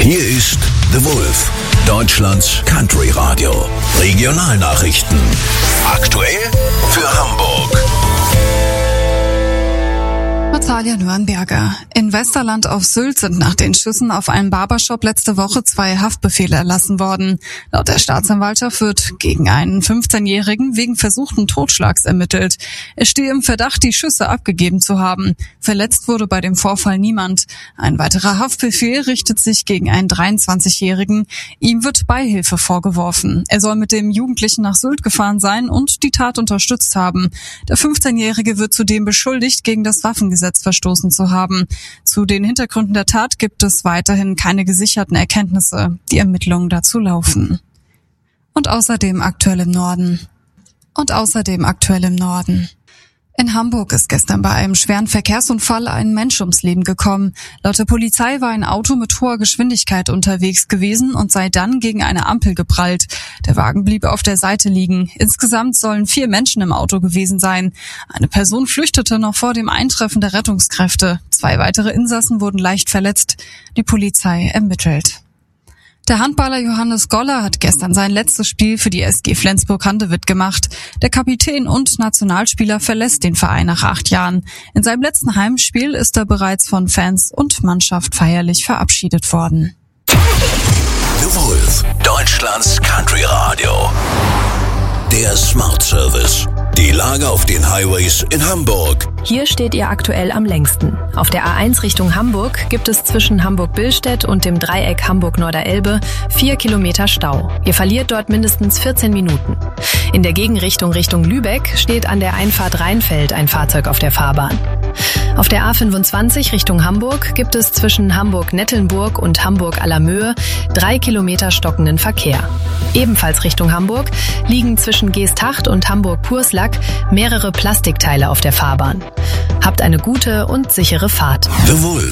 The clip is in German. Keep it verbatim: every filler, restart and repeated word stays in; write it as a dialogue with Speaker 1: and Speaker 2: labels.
Speaker 1: Hier ist The Wolf, Deutschlands Country Radio. Regionalnachrichten. Aktuell für Hamburg.
Speaker 2: Natalia Nürnberger. In Westerland auf Sylt sind nach den Schüssen auf einen Barbershop letzte Woche zwei Haftbefehle erlassen worden. Laut der Staatsanwaltschaft wird gegen einen fünfzehnjährigen wegen versuchten Totschlags ermittelt. Er stehe im Verdacht, die Schüsse abgegeben zu haben. Verletzt wurde bei dem Vorfall niemand. Ein weiterer Haftbefehl richtet sich gegen einen dreiundzwanzigjährigen. Ihm wird Beihilfe vorgeworfen. Er soll mit dem Jugendlichen nach Sylt gefahren sein und die Tat unterstützt haben. Der fünfzehnjährige wird zudem beschuldigt, gegen das Waffengesetz verstoßen zu haben. Zu den Hintergründen der Tat gibt es weiterhin keine gesicherten Erkenntnisse. Die Ermittlungen dazu laufen. Und außerdem aktuell im Norden. Und außerdem aktuell im Norden. In Hamburg ist gestern bei einem schweren Verkehrsunfall ein Mensch ums Leben gekommen. Laut der Polizei war ein Auto mit hoher Geschwindigkeit unterwegs gewesen und sei dann gegen eine Ampel geprallt. Der Wagen blieb auf der Seite liegen. Insgesamt sollen vier Menschen im Auto gewesen sein. Eine Person flüchtete noch vor dem Eintreffen der Rettungskräfte. Zwei weitere Insassen wurden leicht verletzt. Die Polizei ermittelt. Der Handballer Johannes Goller hat gestern sein letztes Spiel für die S G Flensburg-Handewitt gemacht. Der Kapitän und Nationalspieler verlässt den Verein nach acht Jahren. In seinem letzten Heimspiel ist er bereits von Fans und Mannschaft feierlich verabschiedet worden.
Speaker 1: The Wolf, Deutschlands Country Radio. Der Smart Service. Die Lage auf den Highways in Hamburg.
Speaker 3: Hier steht ihr aktuell am längsten. Auf der A eins Richtung Hamburg gibt es zwischen Hamburg-Billstedt und dem Dreieck Hamburg-Norderelbe vier Kilometer Stau. Ihr verliert dort mindestens vierzehn Minuten. In der Gegenrichtung Richtung Lübeck steht an der Einfahrt Rheinfeld ein Fahrzeug auf der Fahrbahn. Auf der A fünfundzwanzig Richtung Hamburg gibt es zwischen Hamburg-Nettelnburg und Hamburg-Allermöhe drei Kilometer stockenden Verkehr. Ebenfalls Richtung Hamburg liegen zwischen Geesthacht und Hamburg-Purslack mehrere Plastikteile auf der Fahrbahn. Habt eine gute und sichere Fahrt.
Speaker 1: The Wolf.